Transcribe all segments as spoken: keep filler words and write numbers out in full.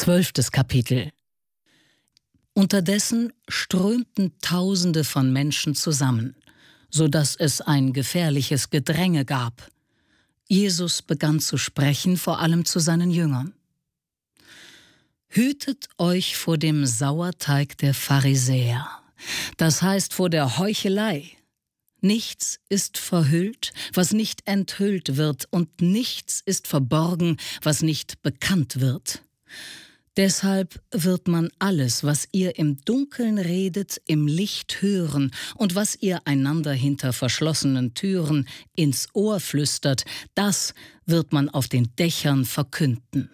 Zwölftes Kapitel. Unterdessen strömten Tausende von Menschen zusammen, so dass es ein gefährliches Gedränge gab. Jesus begann zu sprechen, vor allem zu seinen Jüngern. Hütet euch vor dem Sauerteig der Pharisäer, das heißt vor der Heuchelei. Nichts ist verhüllt, was nicht enthüllt wird, und nichts ist verborgen, was nicht bekannt wird. Deshalb wird man alles, was ihr im Dunkeln redet, im Licht hören, und was ihr einander hinter verschlossenen Türen ins Ohr flüstert, das wird man auf den Dächern verkünden.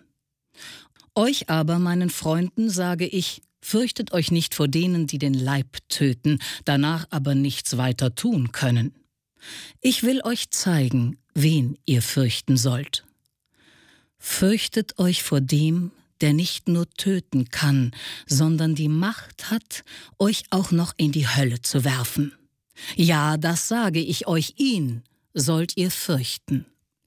Euch aber, meinen Freunden, sage ich, fürchtet euch nicht vor denen, die den Leib töten, danach aber nichts weiter tun können. Ich will euch zeigen, wen ihr fürchten sollt. Fürchtet euch vor dem, der nicht nur töten kann, sondern die Macht hat, euch auch noch in die Hölle zu werfen. Ja, das sage ich euch, ihn sollt ihr fürchten.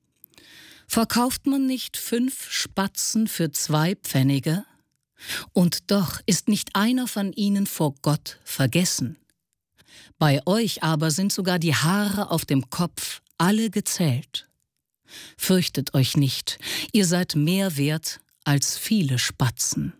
Verkauft man nicht fünf Spatzen für zwei Pfennige? Und doch ist nicht einer von ihnen vor Gott vergessen. Bei euch aber sind sogar die Haare auf dem Kopf alle gezählt. Fürchtet euch nicht, ihr seid mehr wert als viele Spatzen.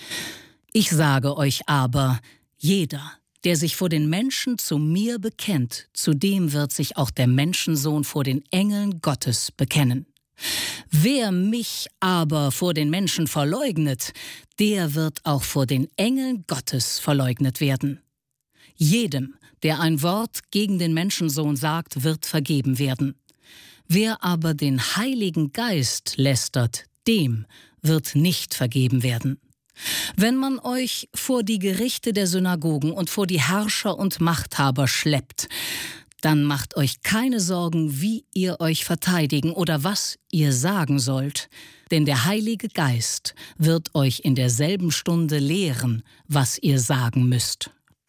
Ich sage euch aber, jeder, der sich vor den Menschen zu mir bekennt, zu dem wird sich auch der Menschensohn vor den Engeln Gottes bekennen. Wer mich aber vor den Menschen verleugnet, der wird auch vor den Engeln Gottes verleugnet werden. Jedem, der ein Wort gegen den Menschensohn sagt, wird vergeben werden. Wer aber den Heiligen Geist lästert, dem wird nicht vergeben werden. Wenn man euch vor die Gerichte der Synagogen und vor die Herrscher und Machthaber schleppt, dann macht euch keine Sorgen, wie ihr euch verteidigen oder was ihr sagen sollt, denn der Heilige Geist wird euch in derselben Stunde lehren, was ihr sagen müsst.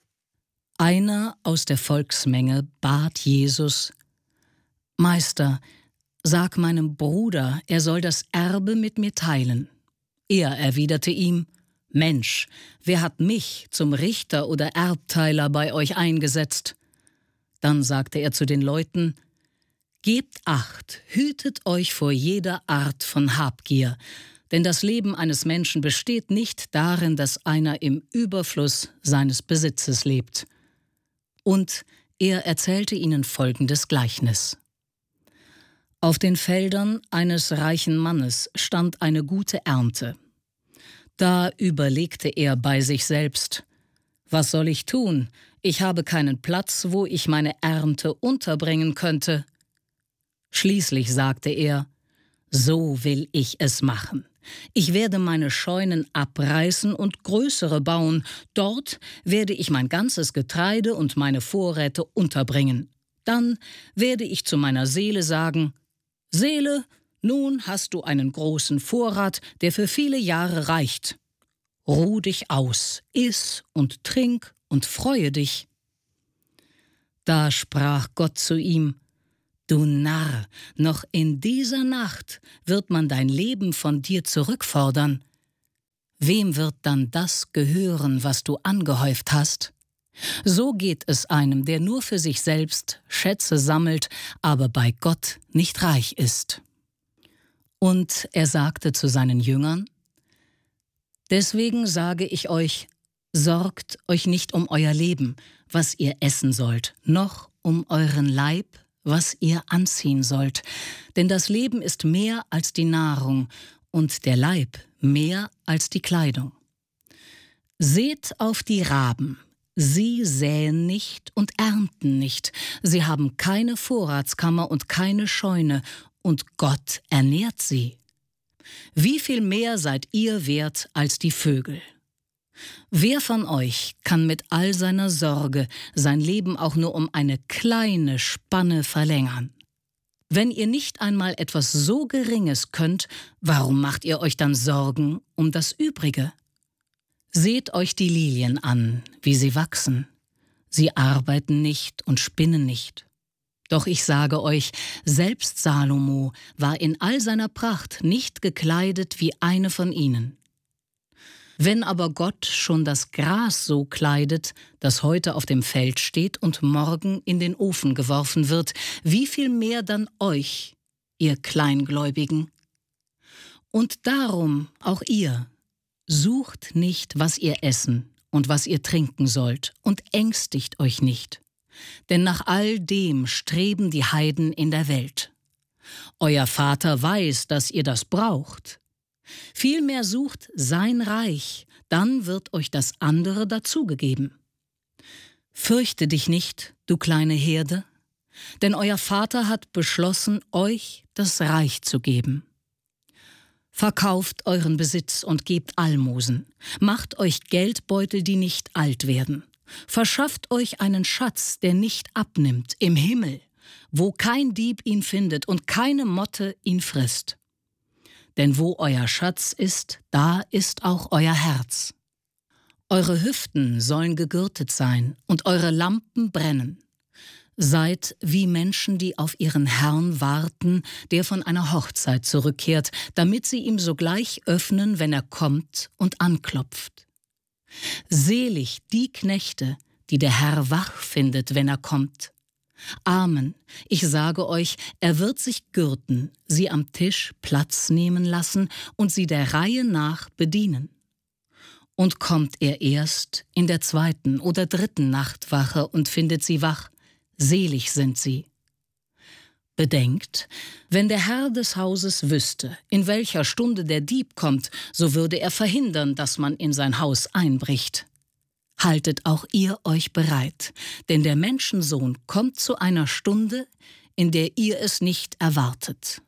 Einer aus der Volksmenge bat Jesus: Meister, sag meinem Bruder, er soll das Erbe mit mir teilen. Er erwiderte ihm: Mensch, wer hat mich zum Richter oder Erbteiler bei euch eingesetzt? Dann sagte er zu den Leuten: Gebt Acht, hütet euch vor jeder Art von Habgier, denn das Leben eines Menschen besteht nicht darin, dass einer im Überfluss seines Besitzes lebt. Und er erzählte ihnen folgendes Gleichnis. Auf den Feldern eines reichen Mannes stand eine gute Ernte. Da überlegte er bei sich selbst: Was soll ich tun? Ich habe keinen Platz, wo ich meine Ernte unterbringen könnte. Schließlich sagte er: So will ich es machen. Ich werde meine Scheunen abreißen und größere bauen. Dort werde ich mein ganzes Getreide und meine Vorräte unterbringen. Dann werde ich zu meiner Seele sagen: Seele, nun hast du einen großen Vorrat, der für viele Jahre reicht. Ruh dich aus, iss und trink und freue dich. Da sprach Gott zu ihm: Du Narr, noch in dieser Nacht wird man dein Leben von dir zurückfordern. Wem wird dann das gehören, was du angehäuft hast? So geht es einem, der nur für sich selbst Schätze sammelt, aber bei Gott nicht reich ist. Und er sagte zu seinen Jüngern: Deswegen sage ich euch, sorgt euch nicht um euer Leben, was ihr essen sollt, noch um euren Leib, was ihr anziehen sollt. Denn das Leben ist mehr als die Nahrung und der Leib mehr als die Kleidung. Seht auf die Raben. Sie säen nicht und ernten nicht. Sie haben keine Vorratskammer und keine Scheune, und Gott ernährt sie. Wie viel mehr seid ihr wert als die Vögel? Wer von euch kann mit all seiner Sorge sein Leben auch nur um eine kleine Spanne verlängern? Wenn ihr nicht einmal etwas so Geringes könnt, warum macht ihr euch dann Sorgen um das Übrige? Seht euch die Lilien an, wie sie wachsen. Sie arbeiten nicht und spinnen nicht. Doch ich sage euch, selbst Salomo war in all seiner Pracht nicht gekleidet wie eine von ihnen. Wenn aber Gott schon das Gras so kleidet, das heute auf dem Feld steht und morgen in den Ofen geworfen wird, wie viel mehr dann euch, ihr Kleingläubigen? Und darum auch ihr, sucht nicht, was ihr essen und was ihr trinken sollt, und ängstigt euch nicht. Denn nach all dem streben die Heiden in der Welt. Euer Vater weiß, dass ihr das braucht. Vielmehr sucht sein Reich, dann wird euch das andere dazugegeben. Fürchte dich nicht, du kleine Herde, denn euer Vater hat beschlossen, euch das Reich zu geben. Verkauft euren Besitz und gebt Almosen, macht euch Geldbeutel, die nicht alt werden, verschafft euch einen Schatz, der nicht abnimmt, im Himmel, wo kein Dieb ihn findet und keine Motte ihn frisst. Denn wo euer Schatz ist, da ist auch euer Herz. Eure Hüften sollen gegürtet sein und eure Lampen brennen. Seid wie Menschen, die auf ihren Herrn warten, der von einer Hochzeit zurückkehrt, damit sie ihm sogleich öffnen, wenn er kommt und anklopft. Selig die Knechte, die der Herr wach findet, wenn er kommt. Amen, ich sage euch, er wird sich gürten, sie am Tisch Platz nehmen lassen und sie der Reihe nach bedienen. Und kommt er erst in der zweiten oder dritten Nachtwache und findet sie wach, selig sind sie. Bedenkt, wenn der Herr des Hauses wüsste, in welcher Stunde der Dieb kommt, so würde er verhindern, dass man in sein Haus einbricht. Haltet auch ihr euch bereit, denn der Menschensohn kommt zu einer Stunde, in der ihr es nicht erwartet.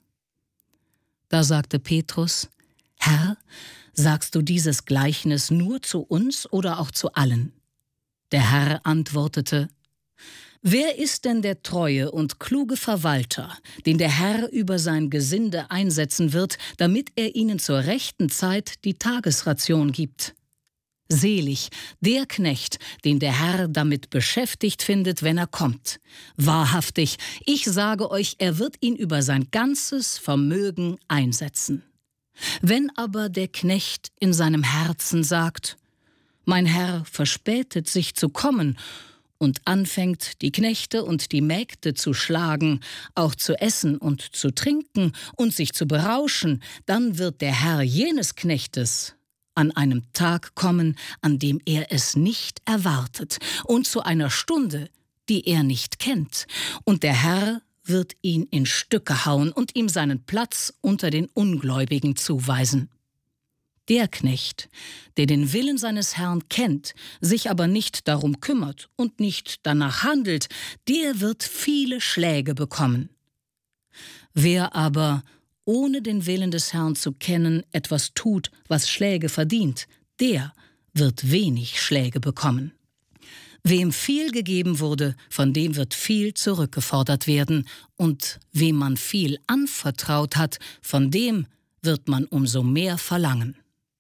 Da sagte Petrus: Herr, sagst du dieses Gleichnis nur zu uns oder auch zu allen? Der Herr antwortete: Wer ist denn der treue und kluge Verwalter, den der Herr über sein Gesinde einsetzen wird, damit er ihnen zur rechten Zeit die Tagesration gibt? Selig der Knecht, den der Herr damit beschäftigt findet, wenn er kommt. Wahrhaftig, ich sage euch, er wird ihn über sein ganzes Vermögen einsetzen. Wenn aber der Knecht in seinem Herzen sagt: Mein Herr verspätet sich zu kommen, und anfängt, die Knechte und die Mägde zu schlagen, auch zu essen und zu trinken und sich zu berauschen, dann wird der Herr jenes Knechtes an einem Tag kommen, an dem er es nicht erwartet, und zu einer Stunde, die er nicht kennt, und der Herr wird ihn in Stücke hauen und ihm seinen Platz unter den Ungläubigen zuweisen. Der Knecht, der den Willen seines Herrn kennt, sich aber nicht darum kümmert und nicht danach handelt, der wird viele Schläge bekommen. Wer aber, ohne den Willen des Herrn zu kennen, etwas tut, was Schläge verdient, der wird wenig Schläge bekommen. Wem viel gegeben wurde, von dem wird viel zurückgefordert werden, und wem man viel anvertraut hat, von dem wird man umso mehr verlangen.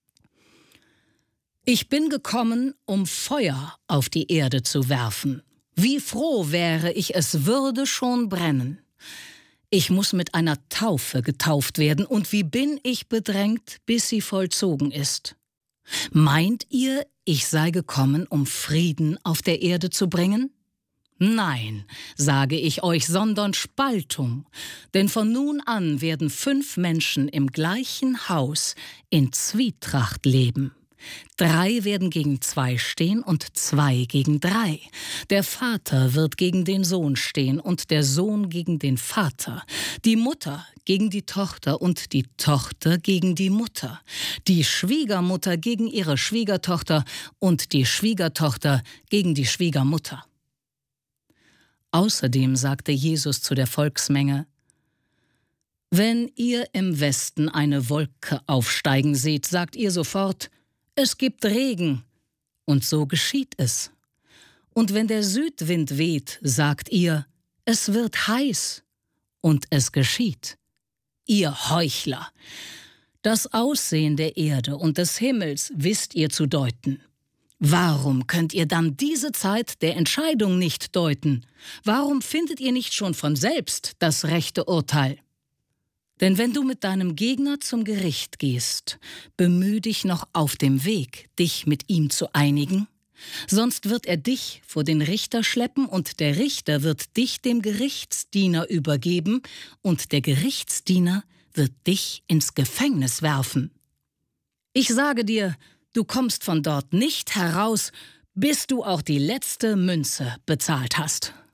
Ich bin gekommen, um Feuer auf die Erde zu werfen. Wie froh wäre ich, es würde schon brennen. Ich muss mit einer Taufe getauft werden, und wie bin ich bedrängt, bis sie vollzogen ist. Meint ihr, ich sei gekommen, um Frieden auf der Erde zu bringen? Nein, sage ich euch, sondern Spaltung. Denn von nun an werden fünf Menschen im gleichen Haus in Zwietracht leben. Drei werden gegen zwei stehen und zwei gegen drei. Der Vater wird gegen den Sohn stehen und der Sohn gegen den Vater. Die Mutter gegen die Tochter und die Tochter gegen die Mutter. Die Schwiegermutter gegen ihre Schwiegertochter und die Schwiegertochter gegen die Schwiegermutter. Außerdem sagte Jesus zu der Volksmenge: Wenn ihr im Westen eine Wolke aufsteigen seht, sagt ihr sofort: Es gibt Regen, und so geschieht es. Und wenn der Südwind weht, sagt ihr: Es wird heiß, und es geschieht. Ihr Heuchler! Das Aussehen der Erde und des Himmels wisst ihr zu deuten. Warum könnt ihr dann diese Zeit der Entscheidung nicht deuten? Warum findet ihr nicht schon von selbst das rechte Urteil? Denn wenn du mit deinem Gegner zum Gericht gehst, bemühe dich noch auf dem Weg, dich mit ihm zu einigen, sonst wird er dich vor den Richter schleppen und der Richter wird dich dem Gerichtsdiener übergeben und der Gerichtsdiener wird dich ins Gefängnis werfen. Ich sage dir, du kommst von dort nicht heraus, bis du auch die letzte Münze bezahlt hast.